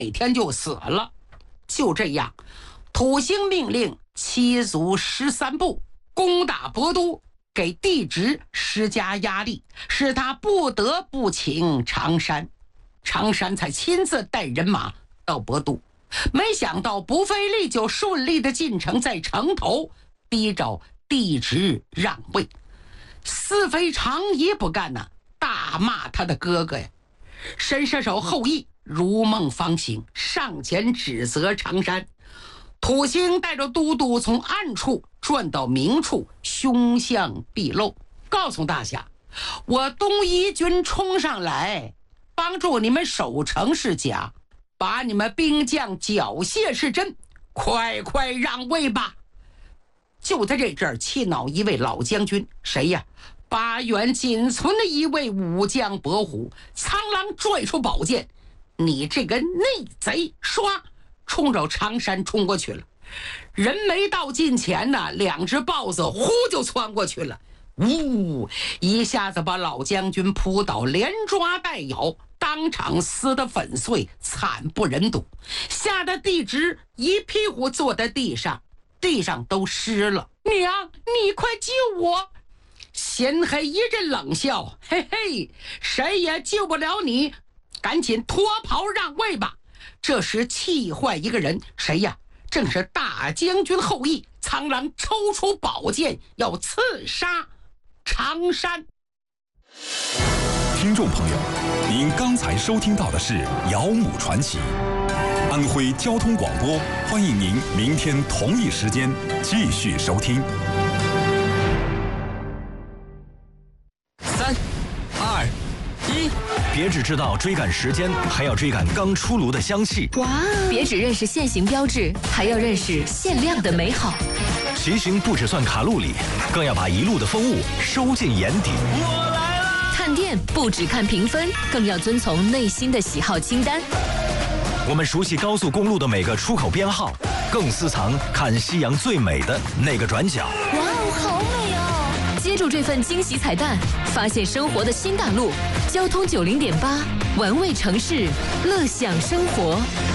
天就死了。就这样，土星命令七族13部攻打博都，给帝职施加压力，使他不得不请常山。常山才亲自带人马到博都，没想到不费力就顺利的进城，在城头逼着帝职让位。司妃常仪不干呐，大骂他的哥哥呀。神射手后羿如梦方醒，上前指责常山。土星带着都督从暗处转到明处，凶相毕露，告诉大家，我东夷军冲上来帮助你们守城是假，把你们兵将缴械是真，快快让位吧。就在这阵儿，气恼一位老将军，谁呀？八原仅存的一位武将伯虎。苍狼拽出宝剑，你这个内贼，唰，冲着常山冲过去了。人没到近前呢，两只豹子呼就窜过去了，呜，一下子把老将军扑倒，连抓带咬，当场撕得粉碎，惨不忍睹，吓得帝职一屁股坐在地上，地上都湿了。娘，你快救我！贤黑一阵冷笑，嘿嘿，谁也救不了你，赶紧脱袍让位吧。这时气坏一个人，谁呀？正是大将军后羿。苍狼抽出宝剑要刺杀常山。 听众朋友，您刚才收听到的是姚母传奇，安徽交通广播，欢迎您明天同一时间继续收听。 3、2、1，别只知道追赶时间，还要追赶刚出炉的香气。 哇！别只认识限行标志，还要认识限量的美好。 骑行不只算卡路里，更要把一路的风物收进眼底。 我来了！看店不只看评分，更要遵从内心的喜好清单。 我们熟悉高速公路的每个出口编号，更私藏看夕阳最美的那个转角。 哇哦，好美哦！接住这份惊喜彩蛋，发现生活的新大陆。交通90.8，玩味城市，乐享生活。